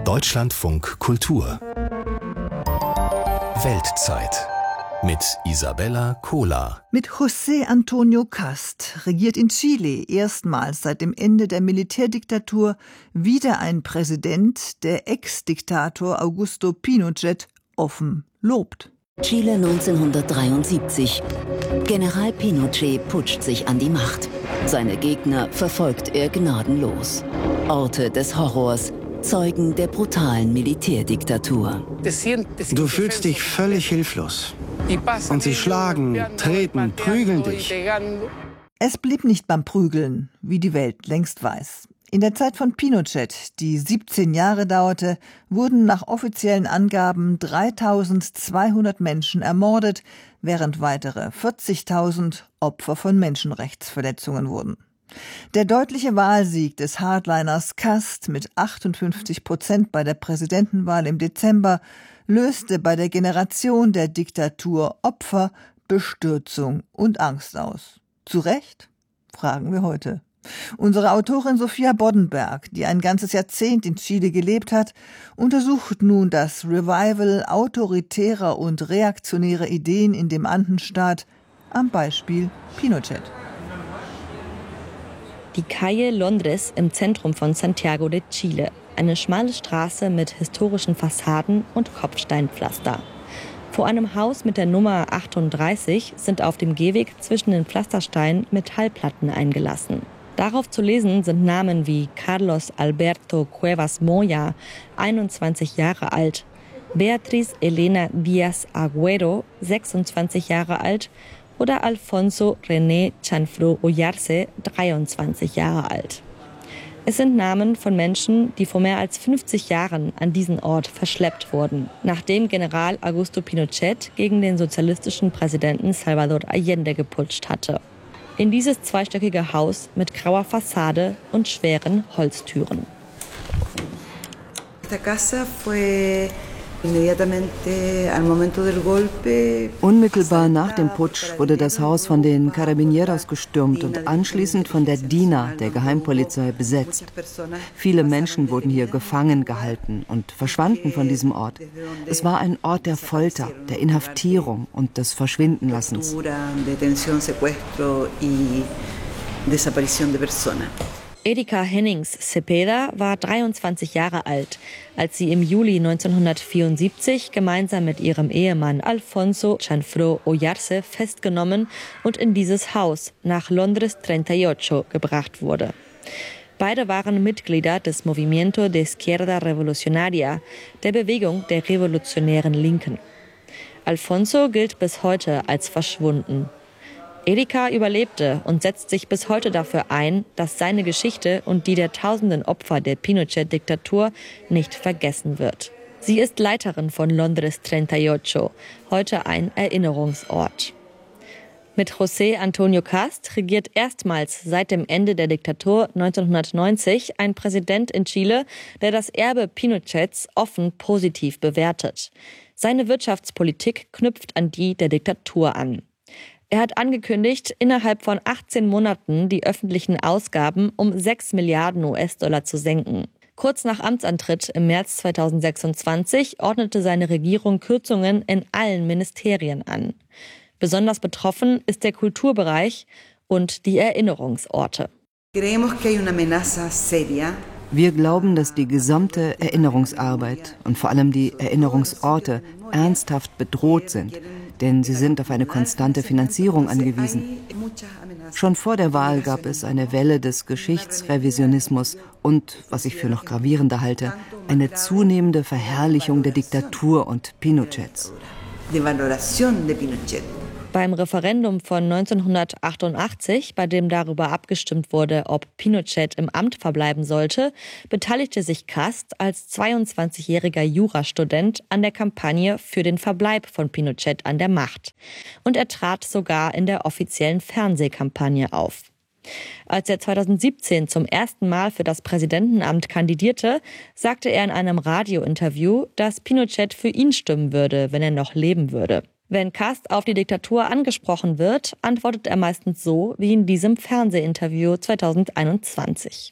Deutschlandfunk Kultur Weltzeit mit Isabella Kohler. Mit José Antonio Cast regiert in Chile erstmals seit dem Ende der Militärdiktatur wieder ein Präsident, der Ex-Diktator Augusto Pinochet offen lobt. Chile 1973. General Pinochet putscht sich an die Macht. Seine Gegner verfolgt er gnadenlos. Orte des Horrors, Zeugen der brutalen Militärdiktatur. Du fühlst dich völlig hilflos. Und sie schlagen, treten, prügeln dich. Es blieb nicht beim Prügeln, wie die Welt längst weiß. In der Zeit von Pinochet, die 17 Jahre dauerte, wurden nach offiziellen Angaben 3.200 Menschen ermordet, während weitere 40.000 Opfer von Menschenrechtsverletzungen wurden. Der deutliche Wahlsieg des Hardliners Cast mit 58% bei der Präsidentenwahl im Dezember löste bei der Generation der Diktatur Opfer, Bestürzung und Angst aus. Zu Recht? Fragen wir heute. Unsere Autorin Sophia Boddenberg, die ein ganzes Jahrzehnt in Chile gelebt hat, untersucht nun das Revival autoritärer und reaktionärer Ideen in dem Andenstaat am Beispiel Pinochet. Die Calle Londres im Zentrum von Santiago de Chile. Eine schmale Straße mit historischen Fassaden und Kopfsteinpflaster. Vor einem Haus mit der Nummer 38 sind auf dem Gehweg zwischen den Pflastersteinen Metallplatten eingelassen. Darauf zu lesen sind Namen wie Carlos Alberto Cuevas Moya, 21 Jahre alt, Beatriz Elena Díaz Agüero, 26 Jahre alt, oder Alfonso René Chanfrú Ollarse, 23 Jahre alt. Es sind Namen von Menschen, die vor mehr als 50 Jahren an diesen Ort verschleppt wurden, nachdem General Augusto Pinochet gegen den sozialistischen Präsidenten Salvador Allende geputscht hatte. In dieses zweistöckige Haus mit grauer Fassade und schweren Holztüren. Unmittelbar nach dem Putsch wurde das Haus von den Carabineros gestürmt und anschließend von der DINA, der Geheimpolizei, besetzt. Viele Menschen wurden hier gefangen gehalten und verschwanden von diesem Ort. Es war ein Ort der Folter, der Inhaftierung und des Verschwindenlassens. Erika Hennings Cepeda war 23 Jahre alt, als sie im Juli 1974 gemeinsam mit ihrem Ehemann Alfonso Chanfrú Ollarse festgenommen und in dieses Haus nach Londres 38 gebracht wurde. Beide waren Mitglieder des Movimiento de Izquierda Revolucionaria, der Bewegung der revolutionären Linken. Alfonso gilt bis heute als verschwunden. Erika überlebte und setzt sich bis heute dafür ein, dass seine Geschichte und die der tausenden Opfer der Pinochet-Diktatur nicht vergessen wird. Sie ist Leiterin von Londres 38, heute ein Erinnerungsort. Mit José Antonio Cast regiert erstmals seit dem Ende der Diktatur 1990 ein Präsident in Chile, der das Erbe Pinochets offen positiv bewertet. Seine Wirtschaftspolitik knüpft an die der Diktatur an. Er hat angekündigt, innerhalb von 18 Monaten die öffentlichen Ausgaben um 6 Milliarden US-Dollar zu senken. Kurz nach Amtsantritt im März 2026 ordnete seine Regierung Kürzungen in allen Ministerien an. Besonders betroffen ist der Kulturbereich und die Erinnerungsorte. Wir glauben, dass die gesamte Erinnerungsarbeit und vor allem die Erinnerungsorte ernsthaft bedroht sind, denn sie sind auf eine konstante Finanzierung angewiesen. Schon vor der Wahl gab es eine Welle des Geschichtsrevisionismus und, was ich für noch gravierender halte, eine zunehmende Verherrlichung der Diktatur und Pinochets. Beim Referendum von 1988, bei dem darüber abgestimmt wurde, ob Pinochet im Amt verbleiben sollte, beteiligte sich Cast als 22-jähriger Jurastudent an der Kampagne für den Verbleib von Pinochet an der Macht. Und er trat sogar in der offiziellen Fernsehkampagne auf. Als er 2017 zum ersten Mal für das Präsidentenamt kandidierte, sagte er in einem Radiointerview, dass Pinochet für ihn stimmen würde, wenn er noch leben würde. Wenn Kast auf die Diktatur angesprochen wird, antwortet er meistens so wie in diesem Fernsehinterview 2021.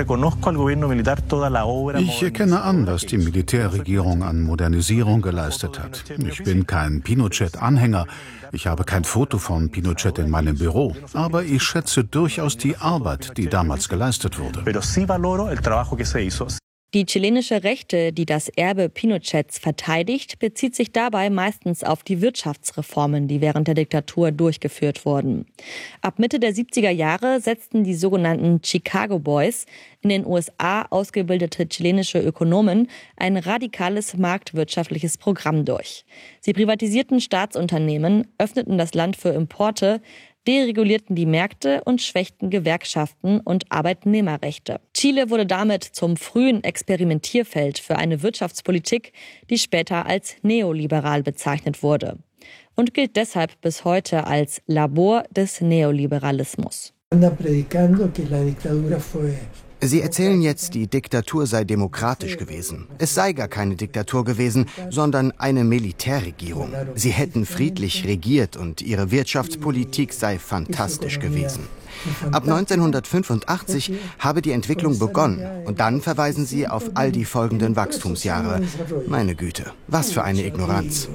Ich erkenne an, was die Militärregierung an Modernisierung geleistet hat. Ich bin kein Pinochet-Anhänger. Ich habe kein Foto von Pinochet in meinem Büro. Aber ich schätze durchaus die Arbeit, die damals geleistet wurde. Die chilenische Rechte, die das Erbe Pinochets verteidigt, bezieht sich dabei meistens auf die Wirtschaftsreformen, die während der Diktatur durchgeführt wurden. Ab Mitte der 70er Jahre setzten die sogenannten Chicago Boys, in den USA ausgebildete chilenische Ökonomen, ein radikales marktwirtschaftliches Programm durch. Sie privatisierten Staatsunternehmen, öffneten das Land für Importe, deregulierten die Märkte und schwächten Gewerkschaften und Arbeitnehmerrechte. Chile wurde damit zum frühen Experimentierfeld für eine Wirtschaftspolitik, die später als neoliberal bezeichnet wurde und gilt deshalb bis heute als Labor des Neoliberalismus. Sie erzählen jetzt, die Diktatur sei demokratisch gewesen. Es sei gar keine Diktatur gewesen, sondern eine Militärregierung. Sie hätten friedlich regiert und ihre Wirtschaftspolitik sei fantastisch gewesen. Ab 1985 habe die Entwicklung begonnen und dann verweisen sie auf all die folgenden Wachstumsjahre. Meine Güte, was für eine Ignoranz.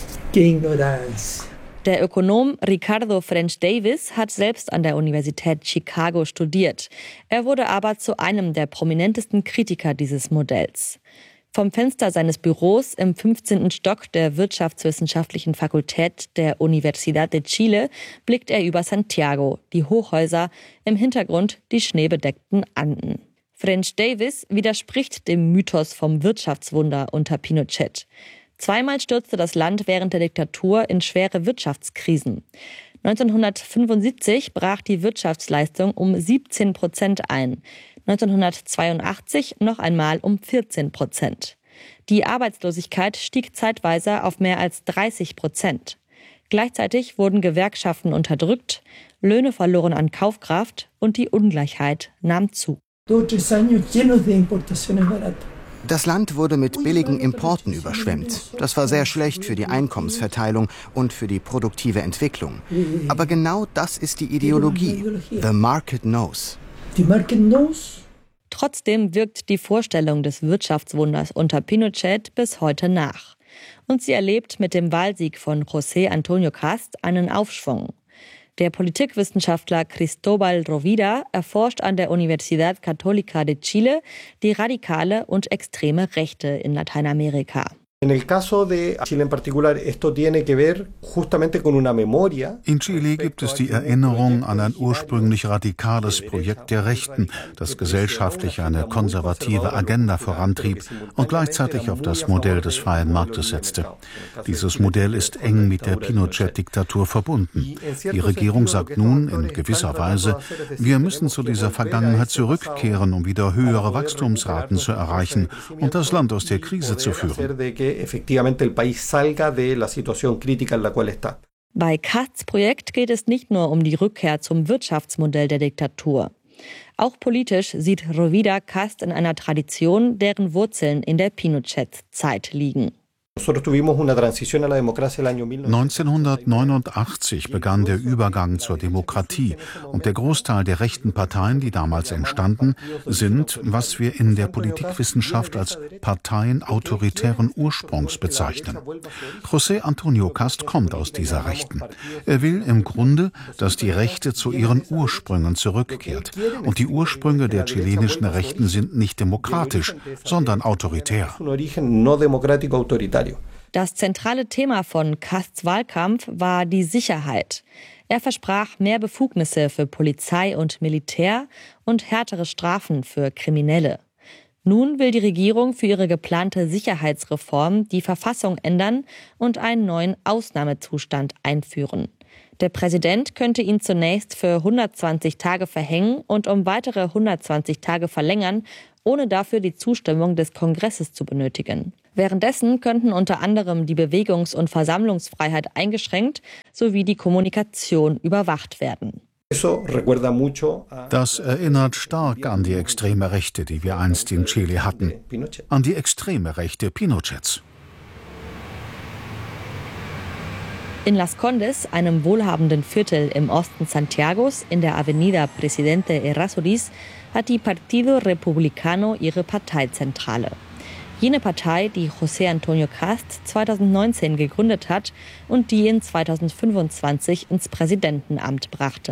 Der Ökonom Ricardo French Davis hat selbst an der Universität Chicago studiert. Er wurde aber zu einem der prominentesten Kritiker dieses Modells. Vom Fenster seines Büros im 15. Stock der Wirtschaftswissenschaftlichen Fakultät der Universidad de Chile blickt er über Santiago, die Hochhäuser, im Hintergrund die schneebedeckten Anden. French Davis widerspricht dem Mythos vom Wirtschaftswunder unter Pinochet. Zweimal stürzte das Land während der Diktatur in schwere Wirtschaftskrisen. 1975 brach die Wirtschaftsleistung um 17% ein, 1982 noch einmal um 14%. Die Arbeitslosigkeit stieg zeitweise auf mehr als 30%. Gleichzeitig wurden Gewerkschaften unterdrückt, Löhne verloren an Kaufkraft und die Ungleichheit nahm zu. Das Land wurde mit billigen Importen überschwemmt. Das war sehr schlecht für die Einkommensverteilung und für die produktive Entwicklung. Aber genau das ist die Ideologie. The market knows. Trotzdem wirkt die Vorstellung des Wirtschaftswunders unter Pinochet bis heute nach. Und sie erlebt mit dem Wahlsieg von José Antonio Kast einen Aufschwung. Der Politikwissenschaftler Cristóbal Rovira erforscht an der Universidad Católica de Chile die radikale und extreme Rechte in Lateinamerika. In Chile gibt es die Erinnerung an ein ursprünglich radikales Projekt der Rechten, das gesellschaftlich eine konservative Agenda vorantrieb und gleichzeitig auf das Modell des freien Marktes setzte. Dieses Modell ist eng mit der Pinochet-Diktatur verbunden. Die Regierung sagt nun in gewisser Weise, wir müssen zu dieser Vergangenheit zurückkehren, um wieder höhere Wachstumsraten zu erreichen und das Land aus der Krise zu führen. Bei Kasts Projekt geht es nicht nur um die Rückkehr zum Wirtschaftsmodell der Diktatur. Auch politisch sieht Rovira Kast in einer Tradition, deren Wurzeln in der Pinochet-Zeit liegen. 1989 begann der Übergang zur Demokratie und der Großteil der rechten Parteien, die damals entstanden, sind, was wir in der Politikwissenschaft als Parteien autoritären Ursprungs bezeichnen. José Antonio Kast kommt aus dieser Rechten. Er will im Grunde, dass die Rechte zu ihren Ursprüngen zurückkehrt. Und die Ursprünge der chilenischen Rechten sind nicht demokratisch, sondern autoritär. Das zentrale Thema von Kasts Wahlkampf war die Sicherheit. Er versprach mehr Befugnisse für Polizei und Militär und härtere Strafen für Kriminelle. Nun will die Regierung für ihre geplante Sicherheitsreform die Verfassung ändern und einen neuen Ausnahmezustand einführen. Der Präsident könnte ihn zunächst für 120 Tage verhängen und um weitere 120 Tage verlängern, ohne dafür die Zustimmung des Kongresses zu benötigen. Währenddessen könnten unter anderem die Bewegungs- und Versammlungsfreiheit eingeschränkt sowie die Kommunikation überwacht werden. Das erinnert stark an die extreme Rechte, die wir einst in Chile hatten, an die extreme Rechte Pinochets. In Las Condes, einem wohlhabenden Viertel im Osten Santiagos, in der Avenida Presidente Errázuriz, hat die Partido Republicano ihre Parteizentrale. Jene Partei, die José Antonio Cast 2019 gegründet hat und die ihn 2025 ins Präsidentenamt brachte.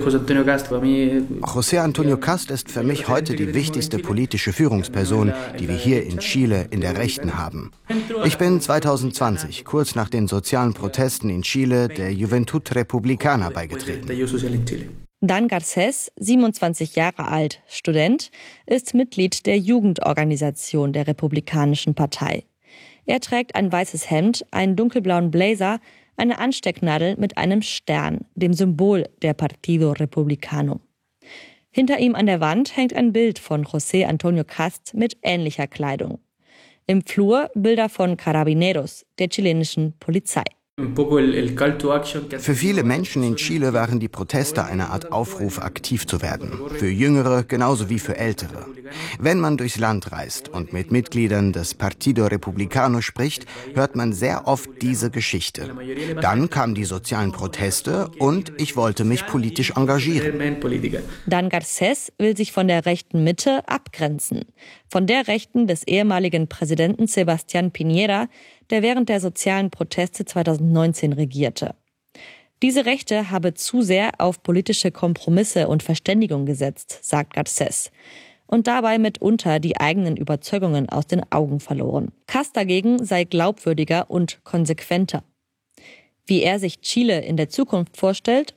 José Antonio Cast ist für mich heute die wichtigste politische Führungsperson, die wir hier in Chile in der Rechten haben. Ich bin 2020, kurz nach den sozialen Protesten in Chile, der Juventud Republicana beigetreten. Dan Garcés, 27 Jahre alt, Student, ist Mitglied der Jugendorganisation der Republikanischen Partei. Er trägt ein weißes Hemd, einen dunkelblauen Blazer, eine Anstecknadel mit einem Stern, dem Symbol der Partido Republicano. Hinter ihm an der Wand hängt ein Bild von José Antonio Cast mit ähnlicher Kleidung. Im Flur Bilder von Carabineros, der chilenischen Polizei. Für viele Menschen in Chile waren die Proteste eine Art Aufruf, aktiv zu werden. Für Jüngere genauso wie für Ältere. Wenn man durchs Land reist und mit Mitgliedern des Partido Republicano spricht, hört man sehr oft diese Geschichte. Dann kamen die sozialen Proteste und ich wollte mich politisch engagieren. Dan Garcés will sich von der rechten Mitte abgrenzen. Von der Rechten des ehemaligen Präsidenten Sebastián Piñera, der während der sozialen Proteste 2019 regierte. Diese Rechte habe zu sehr auf politische Kompromisse und Verständigung gesetzt, sagt Garcés, und dabei mitunter die eigenen Überzeugungen aus den Augen verloren. Cast dagegen sei glaubwürdiger und konsequenter. Wie er sich Chile in der Zukunft vorstellt?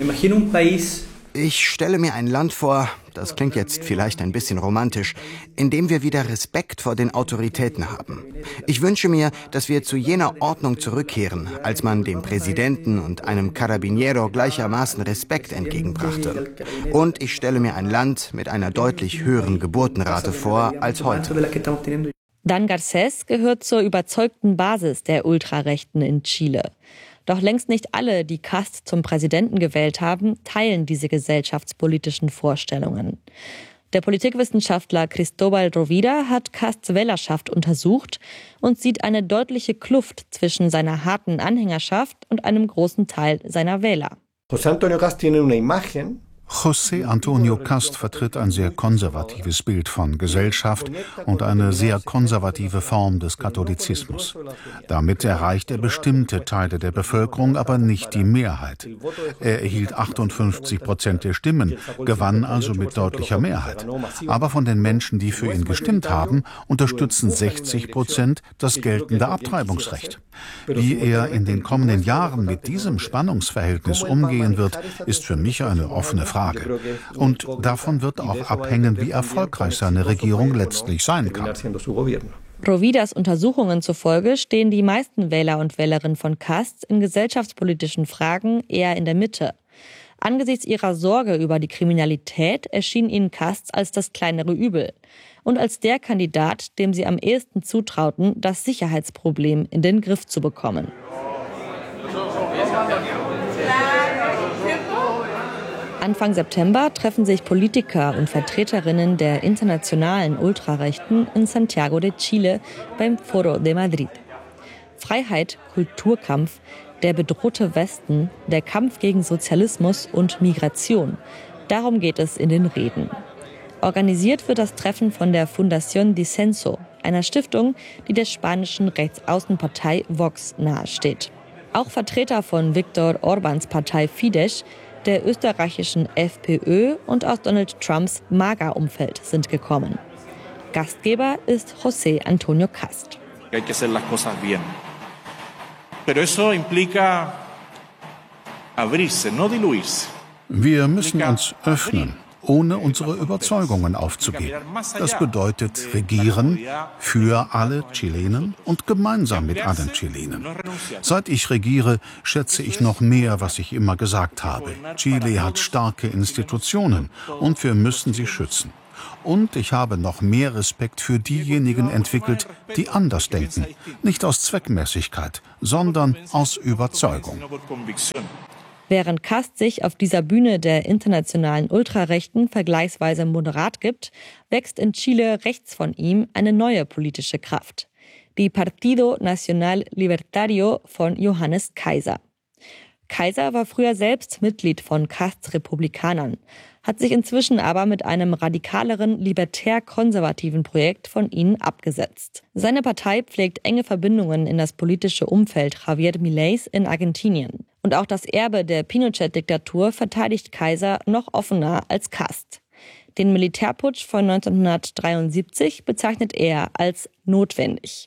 Ich stelle mir ein Land vor, das klingt jetzt vielleicht ein bisschen romantisch, in dem wir wieder Respekt vor den Autoritäten haben. Ich wünsche mir, dass wir zu jener Ordnung zurückkehren, als man dem Präsidenten und einem Carabiniero gleichermaßen Respekt entgegenbrachte. Und ich stelle mir ein Land mit einer deutlich höheren Geburtenrate vor als heute. Dan Garcés gehört zur überzeugten Basis der Ultrarechten in Chile. Doch längst nicht alle, die Cast zum Präsidenten gewählt haben, teilen diese gesellschaftspolitischen Vorstellungen. Der Politikwissenschaftler Cristóbal Rovira hat Casts Wählerschaft untersucht und sieht eine deutliche Kluft zwischen seiner harten Anhängerschaft und einem großen Teil seiner Wähler. José Antonio Cast vertritt ein sehr konservatives Bild von Gesellschaft und eine sehr konservative Form des Katholizismus. Damit erreicht er bestimmte Teile der Bevölkerung, aber nicht die Mehrheit. Er erhielt 58% der Stimmen, gewann also mit deutlicher Mehrheit. Aber von den Menschen, die für ihn gestimmt haben, unterstützen 60% das geltende Abtreibungsrecht. Wie er in den kommenden Jahren mit diesem Spannungsverhältnis umgehen wird, ist für mich eine offene Frage. Und davon wird auch abhängen, wie erfolgreich seine Regierung letztlich sein kann. Rovidas Untersuchungen zufolge stehen die meisten Wähler und Wählerinnen von Cast in gesellschaftspolitischen Fragen eher in der Mitte. Angesichts ihrer Sorge über die Kriminalität erschien ihnen Cast als das kleinere Übel und als der Kandidat, dem sie am ehesten zutrauten, das Sicherheitsproblem in den Griff zu bekommen. Anfang September treffen sich Politiker und Vertreterinnen der internationalen Ultrarechten in Santiago de Chile beim Foro de Madrid. Freiheit, Kulturkampf, der bedrohte Westen, der Kampf gegen Sozialismus und Migration. Darum geht es in den Reden. Organisiert wird das Treffen von der Fundación Disenso, einer Stiftung, die der spanischen Rechtsaußenpartei Vox nahesteht. Auch Vertreter von Viktor Orbáns Partei Fidesz, der österreichischen FPÖ und aus Donald Trumps MAGA-Umfeld sind gekommen. Gastgeber ist José Antonio Cast. Wir müssen uns öffnen, ohne unsere Überzeugungen aufzugeben. Das bedeutet regieren für alle Chilenen und gemeinsam mit allen Chilenen. Seit ich regiere, schätze ich noch mehr, was ich immer gesagt habe. Chile hat starke Institutionen und wir müssen sie schützen. Und ich habe noch mehr Respekt für diejenigen entwickelt, die anders denken. Nicht aus Zweckmäßigkeit, sondern aus Überzeugung. Während Cast sich auf dieser Bühne der internationalen Ultrarechten vergleichsweise moderat gibt, wächst in Chile rechts von ihm eine neue politische Kraft. Die Partido Nacional Libertario von Johannes Kaiser. Kaiser war früher selbst Mitglied von Casts Republikanern, hat sich inzwischen aber mit einem radikaleren, libertär-konservativen Projekt von ihnen abgesetzt. Seine Partei pflegt enge Verbindungen in das politische Umfeld Javier Mileis in Argentinien. Und auch das Erbe der Pinochet-Diktatur verteidigt Kaiser noch offener als Cast. Den Militärputsch von 1973 bezeichnet er als notwendig.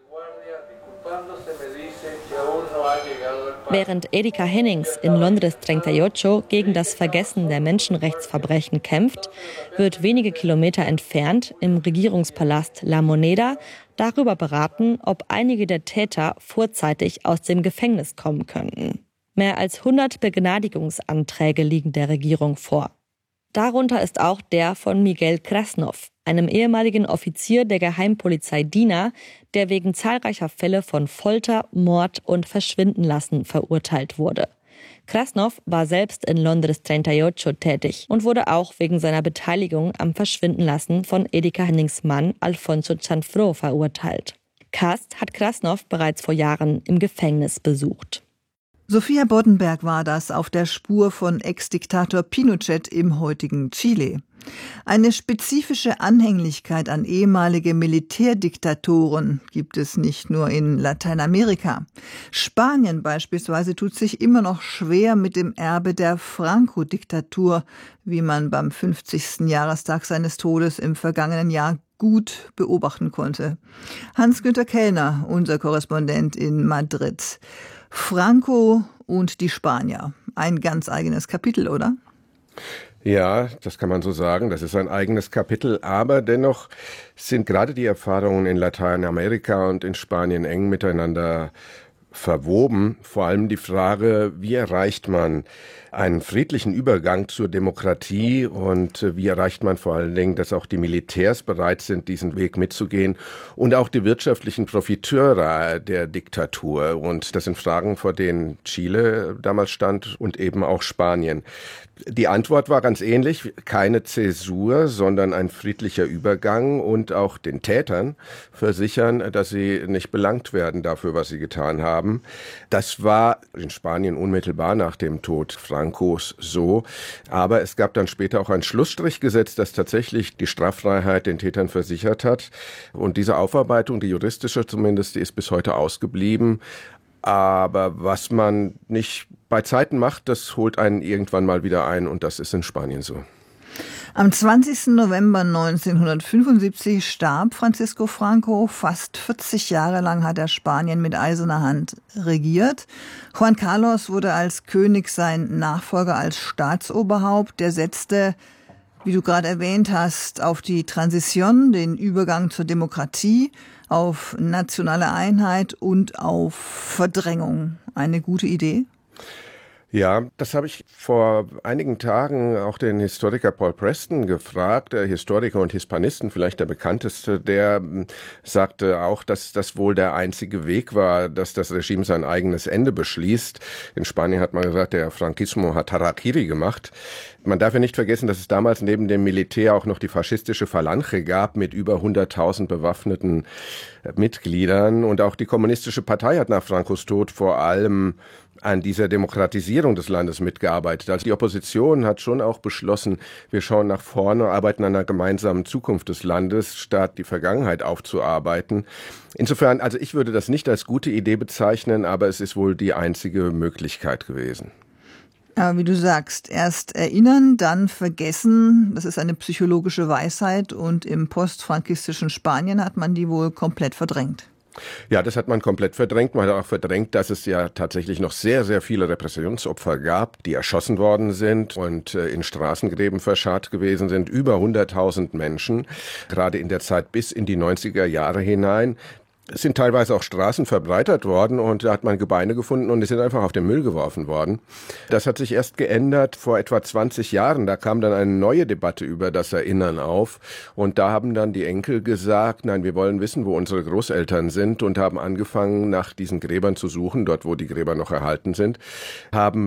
Während Erika Hennings in Londres 38 gegen das Vergessen der Menschenrechtsverbrechen kämpft, wird wenige Kilometer entfernt im Regierungspalast La Moneda darüber beraten, ob einige der Täter vorzeitig aus dem Gefängnis kommen könnten. Mehr als 100 Begnadigungsanträge liegen der Regierung vor. Darunter ist auch der von Miguel Krasnov, einem ehemaligen Offizier der Geheimpolizei DINA, der wegen zahlreicher Fälle von Folter, Mord und Verschwindenlassen verurteilt wurde. Krasnov war selbst in Londres 38 tätig und wurde auch wegen seiner Beteiligung am Verschwindenlassen von Erika Hennings Mann Alfonso Cianfró verurteilt. Cast hat Krasnov bereits vor Jahren im Gefängnis besucht. Sophia Boddenberg war das auf der Spur von Ex-Diktator Pinochet im heutigen Chile. Eine spezifische Anhänglichkeit an ehemalige Militärdiktatoren gibt es nicht nur in Lateinamerika. Spanien beispielsweise tut sich immer noch schwer mit dem Erbe der Franco-Diktatur, wie man beim 50. Jahrestag seines Todes im vergangenen Jahr gut beobachten konnte. Hans-Günter Kellner, unser Korrespondent in Madrid. Franco und die Spanier. Ein ganz eigenes Kapitel, oder? Ja, das kann man so sagen. Das ist ein eigenes Kapitel. Aber dennoch sind gerade die Erfahrungen in Lateinamerika und in Spanien eng miteinander verwoben. Vor allem die Frage, wie erreicht man einen friedlichen Übergang zur Demokratie und wie erreicht man vor allen Dingen, dass auch die Militärs bereit sind, diesen Weg mitzugehen und auch die wirtschaftlichen Profiteure der Diktatur. Und das sind Fragen, vor denen Chile damals stand und eben auch Spanien. Die Antwort war ganz ähnlich, keine Zäsur, sondern ein friedlicher Übergang und auch den Tätern versichern, dass sie nicht belangt werden dafür, was sie getan haben. Das war in Spanien unmittelbar nach dem Tod Francos so, aber es gab dann später auch ein Schlussstrich gesetzt, das tatsächlich die Straffreiheit den Tätern versichert hat. Und diese Aufarbeitung, die juristische zumindest, die ist bis heute ausgeblieben. Aber was man nicht bei Zeiten macht, das holt einen irgendwann mal wieder ein und das ist in Spanien so. Am 20. November 1975 starb Francisco Franco. Fast 40 Jahre lang hat er Spanien mit eiserner Hand regiert. Juan Carlos wurde als König sein Nachfolger als Staatsoberhaupt. Der setzte, wie du gerade erwähnt hast, auf die Transition, den Übergang zur Demokratie, auf nationale Einheit und auf Verdrängung. Eine gute Idee? Ja, das habe ich vor einigen Tagen auch den Historiker Paul Preston gefragt, der Historiker und Hispanisten, vielleicht der bekannteste, der sagte auch, dass das wohl der einzige Weg war, dass das Regime sein eigenes Ende beschließt. In Spanien hat man gesagt, der Franquismo hat Harakiri gemacht. Man darf ja nicht vergessen, dass es damals neben dem Militär auch noch die faschistische Falange gab mit über 100.000 bewaffneten Mitgliedern. Und auch die Kommunistische Partei hat nach Francos Tod vor allem an dieser Demokratisierung des Landes mitgearbeitet. Also die Opposition hat schon auch beschlossen, wir schauen nach vorne, arbeiten an einer gemeinsamen Zukunft des Landes, statt die Vergangenheit aufzuarbeiten. Insofern, also ich würde das nicht als gute Idee bezeichnen, aber es ist wohl die einzige Möglichkeit gewesen. Aber wie du sagst, erst erinnern, dann vergessen, das ist eine psychologische Weisheit und im postfrankistischen Spanien hat man die wohl komplett verdrängt. Ja, das hat man komplett verdrängt. Man hat auch verdrängt, dass es ja tatsächlich noch sehr, sehr viele Repressionsopfer gab, die erschossen worden sind und in Straßengräben verscharrt gewesen sind. Über 100.000 Menschen, gerade in der Zeit bis in die 90er Jahre hinein. Es sind teilweise auch Straßen verbreitert worden und da hat man Gebeine gefunden und die sind einfach auf den Müll geworfen worden. Das hat sich erst geändert vor etwa 20 Jahren. Da kam dann eine neue Debatte über das Erinnern auf und da haben dann die Enkel gesagt, nein, wir wollen wissen, wo unsere Großeltern sind und haben angefangen, nach diesen Gräbern zu suchen, dort wo die Gräber noch erhalten sind, haben